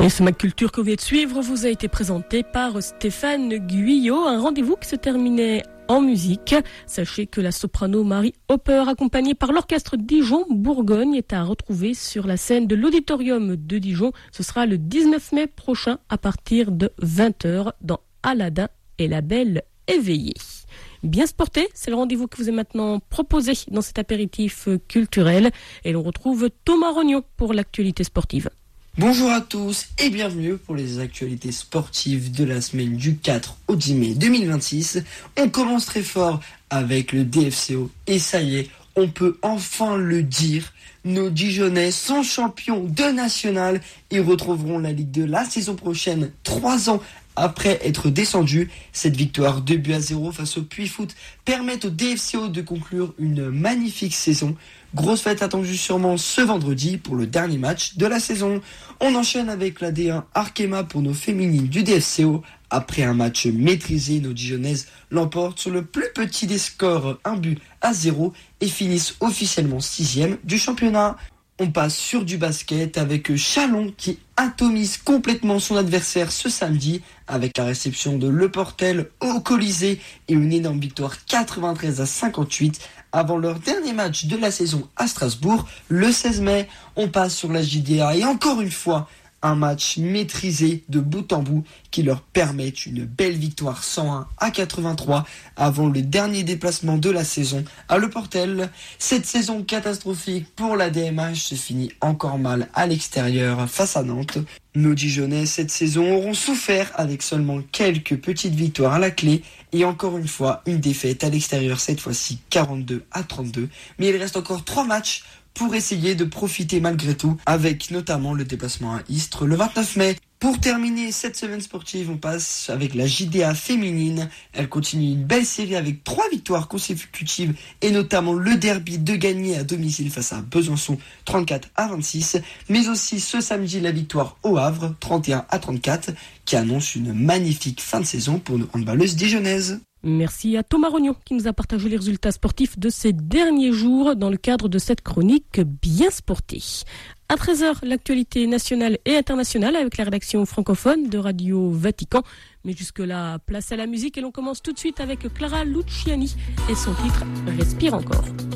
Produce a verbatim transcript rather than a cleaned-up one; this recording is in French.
Et ce Mac Culture que vous venez de suivre vous a été présenté par Stéphane Guyot. Un rendez-vous qui se terminait en musique. Sachez que la soprano Marie Hopper, accompagnée par l'orchestre Dijon-Bourgogne, est à retrouver sur la scène de l'auditorium de Dijon. Ce sera le dix-neuf mai prochain à partir de vingt heures dans Aladdin et la Belle éveillée. Bien se porter, c'est le rendez-vous que vous est maintenant proposé dans cet apéritif culturel. Et l'on retrouve Thomas Rognaud pour l'actualité sportive. Bonjour à tous et bienvenue pour les actualités sportives de la semaine du quatre au dix mai deux mille vingt-six. On commence très fort avec le D F C O et ça y est, on peut enfin le dire. Nos Dijonnais sont champions de national. Ils retrouveront la Ligue deux la saison prochaine, trois ans après être descendus. Cette victoire deux buts à zéro face au Puy Foot permet au D F C O de conclure une magnifique saison. Grosse fête attendue sûrement ce vendredi pour le dernier match de la saison. On enchaîne avec la D un Arkema pour nos féminines du D F C O. Après un match maîtrisé, nos Dijonnaises l'emportent sur le plus petit des scores, un but à zéro, et finissent officiellement sixième du championnat. On passe sur du basket avec Chalon qui atomise complètement son adversaire ce samedi avec la réception de Le Portel au Colisée et une énorme victoire quatre-vingt-treize à cinquante-huit avant leur dernier match de la saison à Strasbourg le seize mai. On passe sur la J D A et encore une fois un match maîtrisé de bout en bout qui leur permet une belle victoire cent un à quatre-vingt-trois avant le dernier déplacement de la saison à Le Portel. Cette saison catastrophique pour la D M H se finit encore mal à l'extérieur face à Nantes. Nos Dijonnais cette saison auront souffert avec seulement quelques petites victoires à la clé et encore une fois une défaite à l'extérieur, cette fois-ci quarante-deux à trente-deux. Mais il reste encore trois matchs pour essayer de profiter malgré tout, avec notamment le déplacement à Istres le vingt-neuf mai. Pour terminer cette semaine sportive, on passe avec la J D A féminine. Elle continue une belle série avec trois victoires consécutives et notamment le derby de gagner à domicile face à Besançon trente-quatre à vingt-six, mais aussi ce samedi la victoire au Havre trente et un à trente-quatre qui annonce une magnifique fin de saison pour nos handballeuses dijonnaises. Merci à Thomas Rognaud qui nous a partagé les résultats sportifs de ces derniers jours dans le cadre de cette chronique bien sportée. À treize heures, l'actualité nationale et internationale avec la rédaction francophone de Radio Vatican. Mais jusque-là, place à la musique et l'on commence tout de suite avec Clara Luciani et son titre « Respire encore ».